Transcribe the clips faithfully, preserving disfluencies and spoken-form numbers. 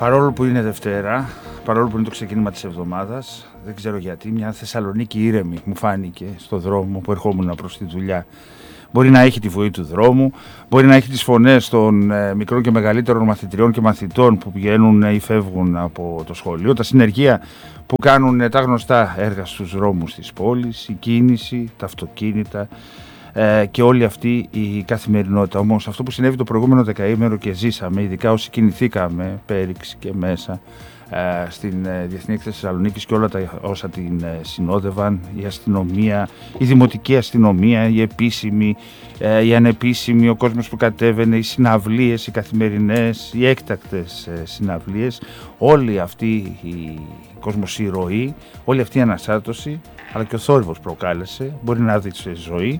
Παρόλο που είναι Δευτέρα, παρόλο που είναι το ξεκίνημα της εβδομάδας, δεν ξέρω γιατί, μια Θεσσαλονίκη ήρεμη μου φάνηκε στο δρόμο που ερχόμουν προς τη δουλειά. Μπορεί να έχει τη βοή του δρόμου, μπορεί να έχει τις φωνές των ε, μικρών και μεγαλύτερων μαθητριών και μαθητών που πηγαίνουν ή φεύγουν από το σχολείο, τα συνεργεία που κάνουν ε, τα γνωστά έργα στους δρόμους της πόλης, η κίνηση, τα αυτοκίνητα ε, και όλη αυτή η καθημερινότητα. Όμως αυτό που συνέβη το προηγούμενο δεκαήμερο και ζήσαμε, ειδικά όσοι κινηθήκαμε πέριξ και μέσα, στην Διεθνή Έκθεση Θεσσαλονίκης και όλα τα όσα την συνόδευαν, η αστυνομία, η δημοτική αστυνομία, η επίσημη, η ανεπίσημη, ο κόσμος που κατέβαινε, οι συναυλίες, οι καθημερινές, οι έκτακτες συναυλίες, όλη αυτή η κοσμοσυρωή, όλη αυτή η αναστάτωση, αλλά και ο θόρυβος προκάλεσε, μπορεί να δείξει ζωή,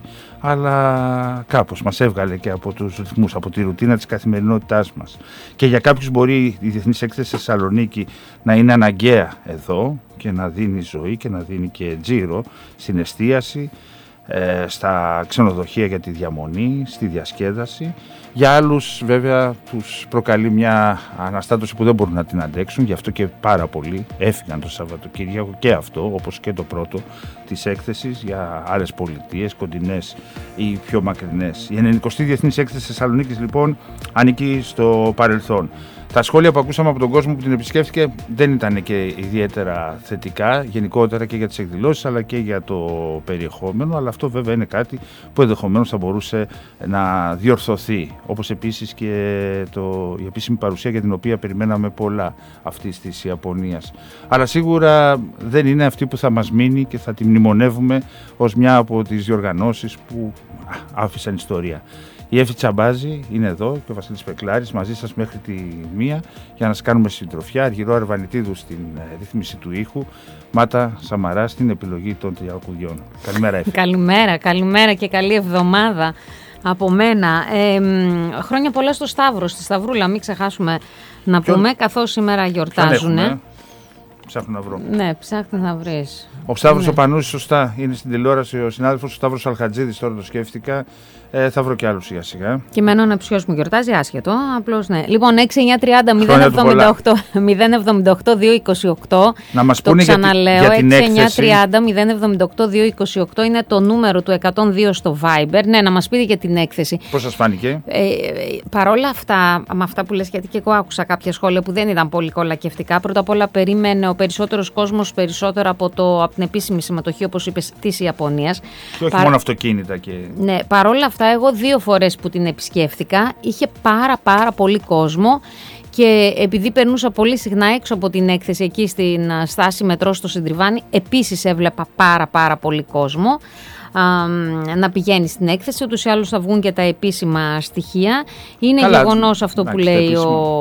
αλλά κάπως μας έβγαλε και από τους ρυθμούς, από τη ρουτίνα της καθημερινότητάς μας. Και για κάποιους μπορεί η Διεθνής Έκθεση Θεσσαλονίκη να είναι αναγκαία εδώ και να δίνει ζωή και να δίνει και τζίρο στην εστίαση, ε, στα ξενοδοχεία για τη διαμονή, στη διασκέδαση. Για άλλους βέβαια τους προκαλεί μια αναστάτωση που δεν μπορούν να την αντέξουν, γι' αυτό και πάρα πολλοί έφυγαν το Σαββατοκύριακο και αυτό, όπως και το πρώτο της έκθεσης, για άλλες πολιτείες, κοντινές ή πιο μακρινές. Η ενενηκοστή Διεθνής Έκθεση Θεσσαλονίκης λοιπόν ανήκει στο παρελθόν. Τα σχόλια που ακούσαμε από τον κόσμο που την επισκέφθηκε δεν ήταν και ιδιαίτερα θετικά, γενικότερα και για τις εκδηλώσεις αλλά και για το περιεχόμενο, αλλά αυτό βέβαια είναι κάτι που ενδεχομένως θα μπορούσε να διορθωθεί, όπως επίσης και το, η επίσημη παρουσία για την οποία περιμέναμε πολλά αυτής της Ιαπωνίας. Αλλά σίγουρα δεν είναι αυτή που θα μας μείνει και θα τη μνημονεύουμε ως μια από τις διοργανώσεις που άφησαν ιστορία. Η Εύη Τσαμπάζη είναι εδώ και ο Βασίλης Πεκλάρης μαζί σας μέχρι τη μία για να σας κάνουμε συντροφιά. Αργυρό Αρβανιτίδου στην ρύθμιση του ήχου, Μάτα Σαμαρά στην επιλογή των τριάκουδιών. Καλημέρα Εύη. Καλημέρα, καλημέρα και καλή εβδομάδα από μένα. Ε, χρόνια πολλά στο Σταύρο, στη Σταυρούλα, μην ξεχάσουμε να Ποιον... πούμε, καθώς σήμερα γιορτάζουν. Ψάχνω να βρω. Ναι, ψάχνω να βρεις. Ο Σταύρος ναι. ο Πανούσης, σωστά, είναι στην τηλεόραση ο συνάδελφος, ο Σταύρος Αλχατζίδης, τώρα το σκέφτηκα. Ε, θα βρω κι άλλους σιγά σιγά. Και με έναν ψυχός μου γιορτάζει, άσχετο. Απλώς ναι. Λοιπόν, έξι εννιά τριάντα μηδέν εβδομήντα οκτώ μηδέν εβδομήντα οκτώ δύο είκοσι οκτώ. Να μας το πούνε ξαναλέω, για την έκθεση. έξι εννιά τριάντα μηδέν εβδομήντα οκτώ δύο είκοσι οκτώ είναι το νούμερο του εκατόν δύο στο Viber. Ναι, να μας πείτε για την έκθεση. Πώς σας φάνηκε? Ε, παρόλα αυτά, με αυτά που λες, γιατί και εγώ άκουσα κάποια σχόλια που δεν ήταν πολύ κολακευτικά. Πρώτα απ' όλα, περίμενε ο περισσότερος κόσμος περισσότερο από, το, από την επίσημη συμμετοχή, όπως είπες, της Ιαπωνίας. Και όχι Παρ... μόνο αυτοκίνητα. Και... Ναι, παρόλα αυτά, εγώ δύο φορές που την επισκέφθηκα, είχε πάρα πάρα πολύ κόσμο και επειδή περνούσα πολύ συχνά έξω από την έκθεση εκεί στην στάση μετρό στο Συντριβάνι, επίσης έβλεπα πάρα πάρα πολύ κόσμο α, να πηγαίνει στην έκθεση. Ούτως ή άλλως θα βγουν και τα επίσημα στοιχεία. Είναι Καλά, γεγονός αυτό εντάξει, που λέει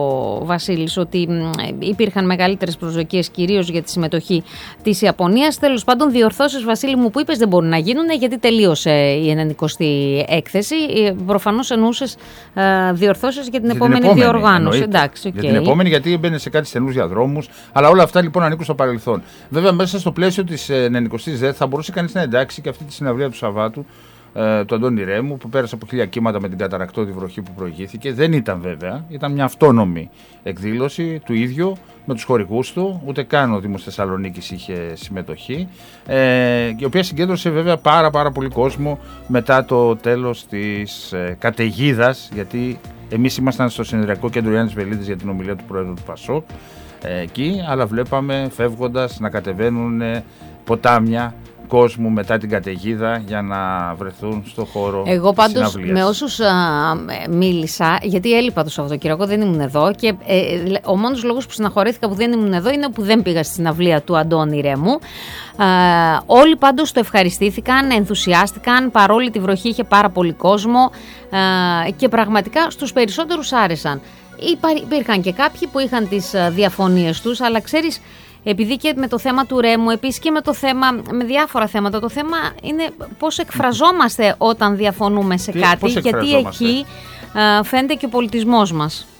ο Βασίλης, ότι υπήρχαν μεγαλύτερες προσδοκίες κυρίως για τη συμμετοχή της Ιαπωνίας. Τέλος πάντων, διορθώσεις, Βασίλη μου, που είπες δεν μπορούν να γίνουν γιατί τελείωσε η ενενηκοστή έκθεση. Προφανώς εννοούσες ε, διορθώσεις για την για επόμενη, επόμενη διοργάνωση. Εντάξει, okay. Για την επόμενη, γιατί έμπαινε σε κάτι στενούς διαδρόμους, αλλά όλα αυτά λοιπόν ανήκουν στο παρελθόν. Βέβαια, μέσα στο πλαίσιο της ενενηκοστής ΔΕΘ θα μπορούσε κανείς να εντάξει και αυτή τη συναυλία του Σαββάτου ε, του Αντώνη Ρέμου που πέρασε από χίλια κύματα με την καταρακτώδη βροχή που προηγήθηκε. Δεν ήταν βέβαια, ήταν μια αυτόνομη εκδήλωση του ίδιου με τους χορηγούς του, ούτε καν ο Δήμος Θεσσαλονίκης είχε συμμετοχή, ε, η οποία συγκέντρωσε βέβαια πάρα πάρα πολύ κόσμο μετά το τέλος της ε, καταιγίδας, γιατί εμείς ήμασταν στο Συνεδριακό Κέντρο Γιάννης Βελίδης για την ομιλία του Πρόεδρου του Πασόκ ε, εκεί, αλλά βλέπαμε φεύγοντας να κατεβαίνουν ε, ποτάμια κόσμου μετά την καταιγίδα για να βρεθούν στο χώρο της Εγώ πάντως συναυλίας. Με όσους α, μίλησα, γιατί έλειπα το Σαββατοκύριακο, δεν ήμουν εδώ και ε, ο μόνος λόγος που συναχωρήθηκα που δεν ήμουν εδώ είναι που δεν πήγα στη συναυλία του Αντώνη Ρέμου. Α, όλοι πάντως το ευχαριστήθηκαν, ενθουσιάστηκαν, παρόλη τη βροχή είχε πάρα πολύ κόσμο α, και πραγματικά στους περισσότερους άρεσαν. Υπήρχαν και κάποιοι που είχαν τις διαφωνίες τους, αλλά ξέρεις, επειδή και με το θέμα του Ρέμου, επίσης και με το θέμα, με διάφορα θέματα, το θέμα είναι πώς εκφραζόμαστε όταν διαφωνούμε σε Τι, κάτι, γιατί εκεί α, φαίνεται και ο πολιτισμός μας.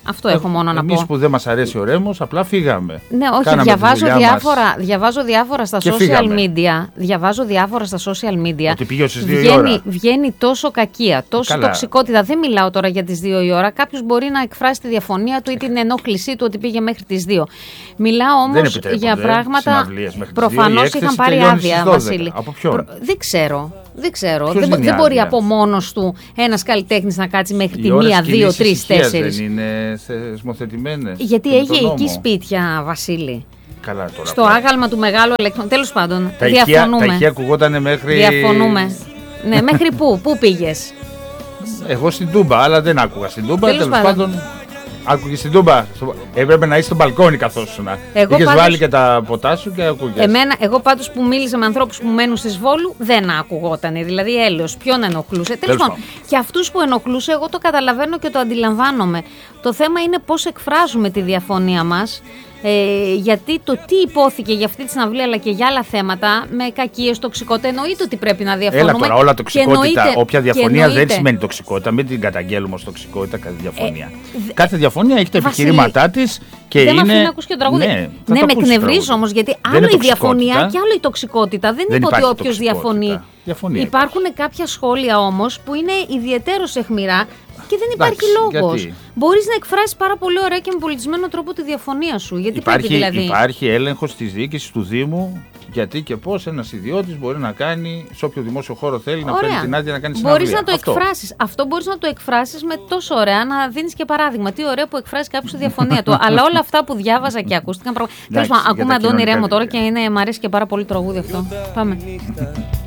Αυτό έχω μόνο να εμείς πω. Εμείς που δεν μας αρέσει ο Ρέμος, απλά φύγαμε. Ναι, όχι, διαβάζω διάφορα, διαβάζω διάφορα στα social φύγαμε. media. Διαβάζω διάφορα στα social media. Ότι πήγε στις δύο βγαίνει, η ώρα. Βγαίνει τόσο κακία, τόσο Καλά. τοξικότητα. Δεν μιλάω τώρα για τις δύο η ώρα. Κάποιος μπορεί να εκφράσει τη διαφωνία του ή την ενόχλησή του ότι πήγε μέχρι τις δύο. Μιλάω όμως για πράγματα. Προφανώς είχαν πάρει άδεια, Βασίλη. Από ποιον? Προ... Δεν ξέρω. Δεν ξέρω. Δεν, δεν μπορεί από μόνος του ένας καλλιτέχνης να κάτσει μέχρι τη μία, δύο, τρεις, τέσσερις. Δεν είναι θεσμοθετημένες. Γιατί έχει εκεί σπίτια, Βασίλη. Καλά, τώρα στο πέρα. Άγαλμα του μεγάλου ηλεκτρονικού. Τέλος πάντων. Τα διαφωνούμε. Τα ηχεία ακουγότανε μέχρι. Διαφωνούμε. Ναι, μέχρι πού, πού πήγες? Εγώ στην Τούμπα, αλλά δεν άκουγα στην Τούμπα. Τέλος πάντων. Άκουγε στην Τούμπα. Έπρεπε να είσαι στο μπαλκόνι καθώς ήσουν. Είχες πάντως... βάλει και τα ποτά σου και ακούγες. Εμένα, εγώ πάντως που μίλησα με ανθρώπους που μένουν στη Βόλου δεν ακουγότανε. Δηλαδή έλεος. Ποιον ενοχλούσε? Τέλος πάντων. Και αυτούς που ενοχλούσε, εγώ το καταλαβαίνω και το αντιλαμβάνομαι. Το θέμα είναι πώς εκφράζουμε τη διαφωνία μας. Ε, γιατί το τι υπόθηκε για αυτή τη συναυλία αλλά και για άλλα θέματα με κακίες, τοξικότητα, εννοείται ότι πρέπει να διαφωνούμε. Έλα τώρα, όλα τοξικότητα. Εννοείται, όποια διαφωνία δεν σημαίνει τοξικότητα. Μην την καταγγέλουμε ως τοξικότητα κάθε διαφωνία. Ε, κάθε διαφωνία έχει τα επιχειρήματά της και δεν είναι. Δεν με ακούς και τραγούδι. Ναι, ναι με εκνευρίζει όμως γιατί άλλο η διαφωνία και άλλο η τοξικότητα. Δεν, δεν είπε ότι όποιος διαφωνεί. Διαφωνία Υπάρχουν υπάρχει. κάποια σχόλια όμως που είναι ιδιαιτέρως αιχμηρά. Και δεν υπάρχει λόγος. Μπορείς να εκφράσεις πάρα πολύ ωραία και με πολιτισμένο τρόπο τη διαφωνία σου. Γιατί υπάρχει, πρέπει δηλαδή. Υπάρχει έλεγχος της διοίκησης του Δήμου γιατί και πώς ένας ιδιώτης μπορεί να κάνει σε όποιο δημόσιο χώρο θέλει ωραία. να παίρνει την άδεια να κάνει συναυλία. Μπορείς να το Αυτό. εκφράσεις. Αυτό μπορείς να το εκφράσεις με τόσο ωραία, να δίνεις και παράδειγμα. Τι ωραία που εκφράζει κάποιος τη διαφωνία του. Αλλά όλα αυτά που διάβαζα και ακούστηκαν. Τέλος πάντων, ακούμε Αντώνη Ρέμο τώρα και είναι, μ' αρέσει και πάρα πολύ το τραγούδι αυτό. Πάμε.